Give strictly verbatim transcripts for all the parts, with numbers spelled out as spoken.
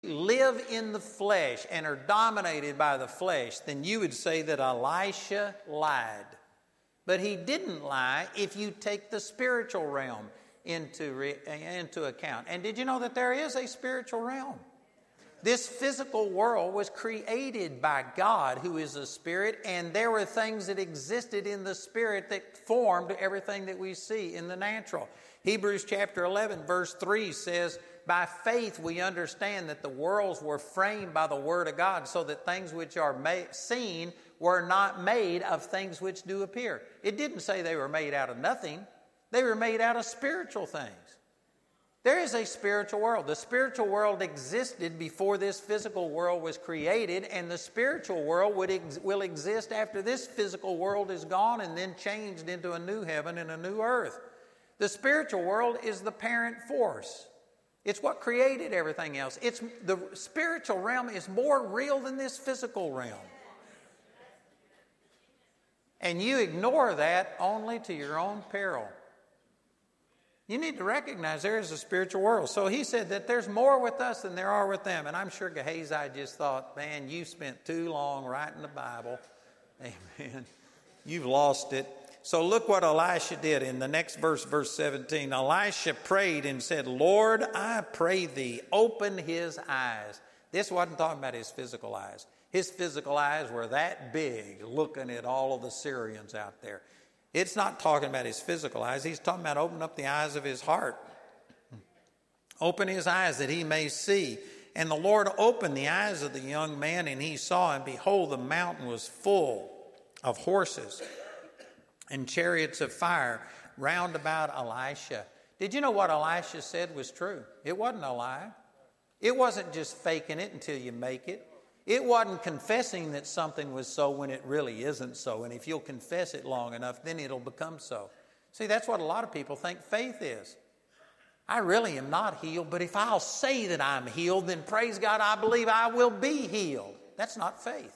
live in the flesh and are dominated by the flesh, then you would say that Elisha lied. But he didn't lie if you take the spiritual realm into, re, into account. And did you know that there is a spiritual realm? This physical world was created by God, who is a spirit, and there were things that existed in the spirit that formed everything that we see in the natural. Hebrews chapter eleven, verse three says, by faith we understand that the worlds were framed by the word of God, so that things which are made, seen were not made of things which do appear. It didn't say they were made out of nothing. They were made out of spiritual things. There is a spiritual world. The spiritual world existed before this physical world was created, and the spiritual world would ex- will exist after this physical world is gone and then changed into a new heaven and a new earth. The spiritual world is the parent force. It's what created everything else. It's the spiritual realm is more real than this physical realm. And you ignore that only to your own peril. You need to recognize there is a spiritual world. So he said that there's more with us than there are with them. And I'm sure Gehazi just thought, man, you spent too long writing the Bible. Amen. You've lost it. So look what Elisha did in the next verse, verse seventeen. Elisha prayed and said, Lord, I pray thee, open his eyes. This wasn't talking about his physical eyes. His physical eyes were that big looking at all of the Syrians out there. It's not talking about his physical eyes. He's talking about opening up the eyes of his heart. Open his eyes that he may see. And the Lord opened the eyes of the young man, and he saw, and behold, the mountain was full of horses and chariots of fire round about Elisha. Did you know what Elisha said was true? It wasn't a lie. It wasn't just faking it until you make it. It wasn't confessing that something was so when it really isn't so. And if you'll confess it long enough, then it'll become so. See, that's what a lot of people think faith is. I really am not healed, but if I'll say that I'm healed, then praise God, I believe I will be healed. That's not faith.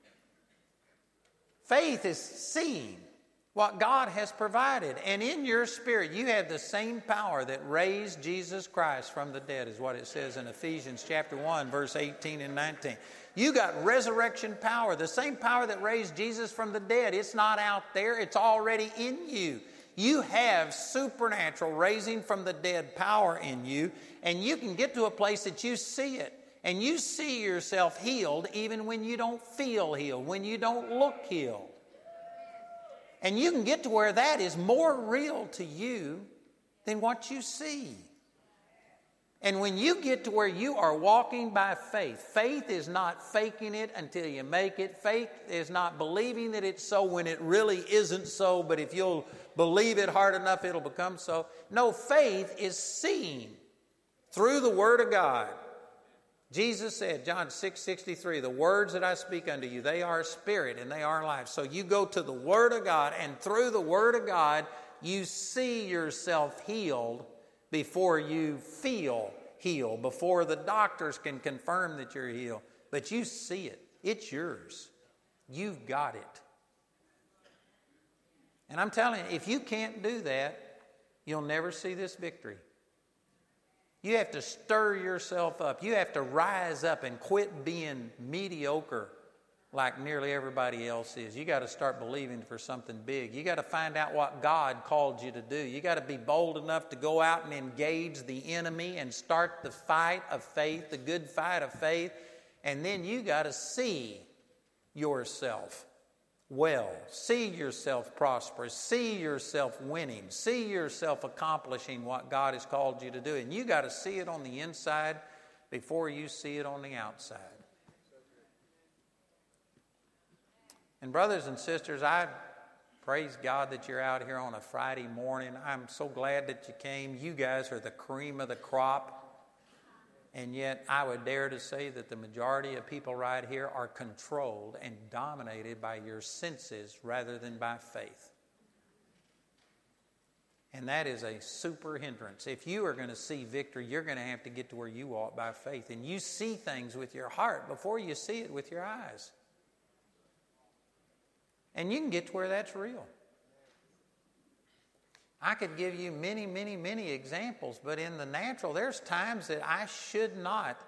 Faith is seeing what God has provided. And in your spirit, you have the same power that raised Jesus Christ from the dead, is what it says in Ephesians chapter one, verse eighteen and nineteen. You got resurrection power, the same power that raised Jesus from the dead. It's not out there. It's already in you. You have supernatural raising from the dead power in you, and you can get to a place that you see it. And you see yourself healed even when you don't feel healed, when you don't look healed. And you can get to where that is more real to you than what you see. And when you get to where you are walking by faith, faith is not faking it until you make it. Faith is not believing that it's so when it really isn't so, but if you'll believe it hard enough, it'll become so. No, faith is seeing through the Word of God. Jesus said, John six sixty-three, the words that I speak unto you, they are spirit and they are life. So you go to the Word of God, and through the Word of God, you see yourself healed before you feel healed, before the doctors can confirm that you're healed. But you see it. It's yours. You've got it. And I'm telling you, if you can't do that, you'll never see this victory. You have to stir yourself up. You have to rise up and quit being mediocre like nearly everybody else is. You got to start believing for something big. You got to find out what God called you to do. You got to be bold enough to go out and engage the enemy and start the fight of faith, the good fight of faith. And then you got to see yourself well. See yourself prosperous. See yourself winning. See yourself accomplishing what God has called you to do. And you got to see it on the inside before you see it on the outside. And brothers and sisters, I praise God that you're out here on a Friday morning. I'm so glad that you came. You guys are the cream of the crop. And yet I would dare to say that the majority of people right here are controlled and dominated by your senses rather than by faith. And that is a super hindrance. If you are going to see victory, you're going to have to get to where you walk by faith. And you see things with your heart before you see it with your eyes. And you can get to where that's real. I could give you many, many, many examples, but in the natural, there's times that I should not